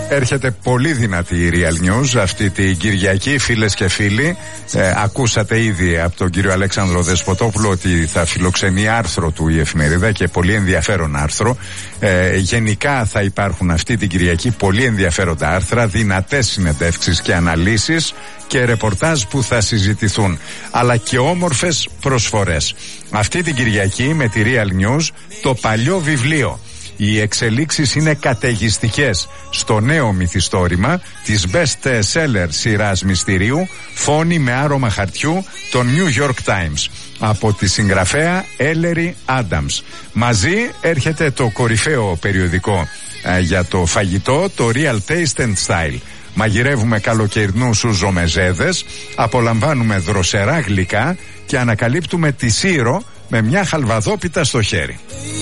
Έρχεται πολύ δυνατή η Real News αυτή την Κυριακή, φίλες και φίλοι. Ακούσατε ήδη από τον κύριο Αλέξανδρο Δεσποτόπουλο ότι θα φιλοξενεί άρθρο του η εφημερίδα και πολύ ενδιαφέρον άρθρο. Γενικά θα υπάρχουν αυτή την Κυριακή πολύ ενδιαφέροντα άρθρα, δυνατές συνεντεύξεις και αναλύσεις και ρεπορτάζ που θα συζητηθούν, αλλά και όμορφες προσφορές. Αυτή την Κυριακή με τη Real News το παλιό βιβλίο. Οι εξελίξεις είναι καταιγιστικές στο νέο μυθιστόρημα της best seller σειράς μυστηρίου Φόνη με άρωμα χαρτιού των New York Times από τη συγγραφέα Ellery Adams. Μαζί έρχεται το κορυφαίο περιοδικό για το φαγητό, το Real Taste and Style. Μαγειρεύουμε καλοκαιρινούς ζομεζέδες, απολαμβάνουμε δροσερά γλυκά και ανακαλύπτουμε τη Σύρο με μια χαλβαδόπιτα στο χέρι.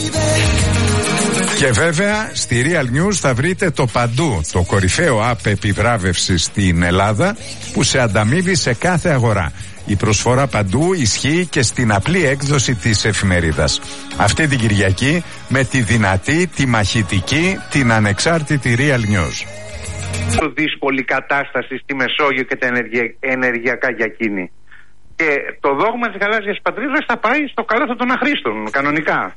Και βέβαια στη Real News θα βρείτε το παντού, το κορυφαίο app επιβράβευσης στην Ελλάδα που σε ανταμείβει σε κάθε αγορά. Η προσφορά παντού ισχύει και στην απλή έκδοση της εφημερίδας. Αυτή την Κυριακή με τη δυνατή, τη μαχητική, την ανεξάρτητη Real News. Δύσκολη κατάσταση στη Μεσόγειο και τα ενεργειακά για εκείνη. Και το δόγμα της γαλάζιας πατρίδας θα πάει στο καλό των αχρήστων, κανονικά.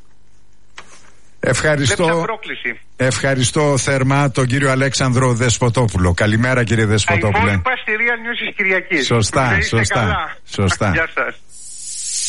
Ευχαριστώ θερμά τον κύριο Αλέξανδρο Δεσποτόπουλο. Καλημέρα κύριε Δεσποτόπουλε. Τα υπόλοιπα στη Real News της Κυριακής. Σωστά. Γεια σας.